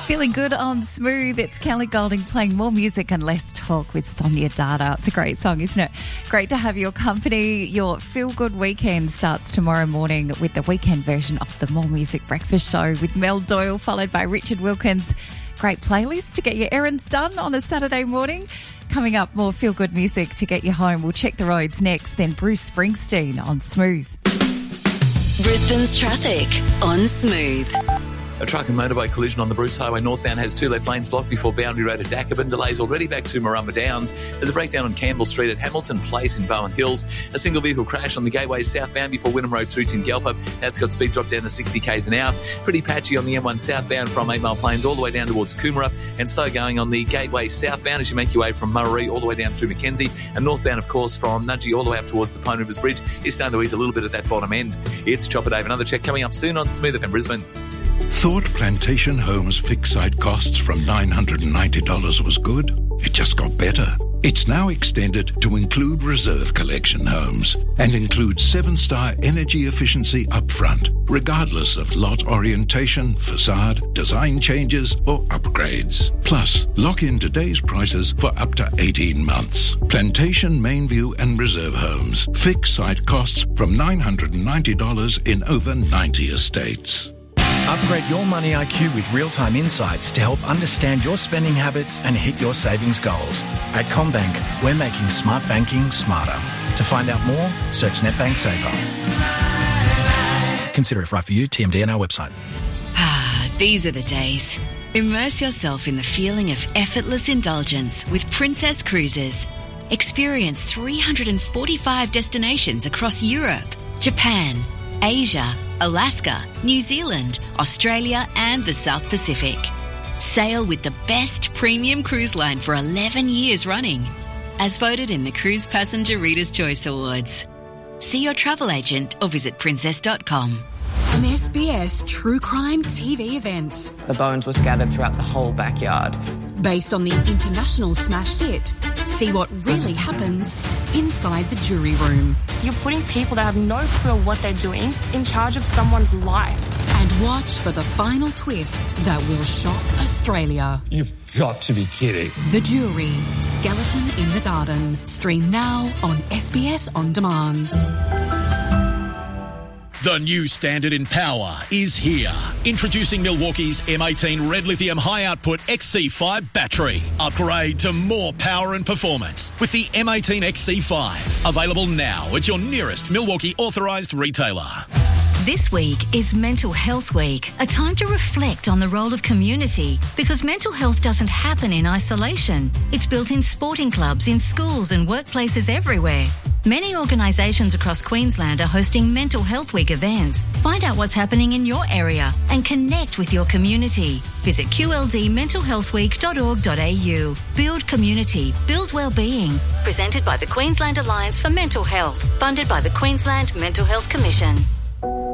Feeling good on Smooth. It's Kelly Golding playing more music and less talk with Sonia Dada. It's a great song, isn't it? Great to have your company. Your Feel Good Weekend starts tomorrow morning with the weekend version of the More Music Breakfast Show with Mel Doyle, followed by Richard Wilkins. Great playlist to get your errands done on a Saturday morning. Coming up, more Feel Good music to get you home. We'll check the roads next, then Bruce Springsteen on Smooth. Brisbane's traffic on Smooth. A truck and motorbike collision on the Bruce Highway northbound has two left lanes blocked before Boundary Road at Dacabin. Delays already back to Marumba Downs. There's a breakdown on Campbell Street at Hamilton Place in Bowen Hills. A single vehicle crash on the Gateway southbound before Wynnum Road through Tingalpa. That's got speed drop down to 60 k's an hour. Pretty patchy on the M1 southbound from 8 Mile Plains all the way down towards Coomera. And slow going on the Gateway southbound as you make your way from Murray all the way down through Mackenzie. And northbound, of course, from Nudgee all the way up towards the Pine Rivers Bridge is starting to ease a little bit at that bottom end. It's Chopper Dave. Another check coming up soon on Smooth FM Brisbane. Thought Plantation Homes fixed site costs from $990 was good? It just got better. It's now extended to include reserve collection homes and includes 7-star energy efficiency upfront, regardless of lot orientation, facade, design changes or upgrades. Plus, lock in today's prices for up to 18 months. Plantation, Mainview and Reserve Homes. Fixed site costs from $990 in over 90 estates. Upgrade your money IQ with real-time insights to help understand your spending habits and hit your savings goals. At CommBank, we're making smart banking smarter. To find out more, search NetBank Saver. Consider if right for you. TMD on our website. These are the days. Immerse yourself in the feeling of effortless indulgence with Princess Cruises. Experience 345 destinations across Europe, Japan, Asia, Alaska, New Zealand, Australia and the South Pacific. Sail with the best premium cruise line for 11 years running, as voted in the Cruise Passenger Reader's Choice Awards. See your travel agent or visit princess.com. An SBS True Crime TV event. The bones were scattered throughout the whole backyard. Based on the international smash hit, see what really happens inside the jury room. You're putting people that have no clue what they're doing in charge of someone's life. And watch for the final twist that will shock Australia. You've got to be kidding. The Jury, Skeleton in the Garden. Stream now on SBS On Demand. The new standard in power is here. Introducing Milwaukee's M18 Red Lithium High Output XC5 battery. Upgrade to more power and performance with the M18 XC5. Available now at your nearest Milwaukee authorised retailer. This week is Mental Health Week, a time to reflect on the role of community, because mental health doesn't happen in isolation. It's built in sporting clubs, in schools and workplaces everywhere. Many organisations across Queensland are hosting Mental Health Week events. Find out what's happening in your area and connect with your community. Visit qldmentalhealthweek.org.au. Build community, build wellbeing. Presented by the Queensland Alliance for Mental Health, funded by the Queensland Mental Health Commission.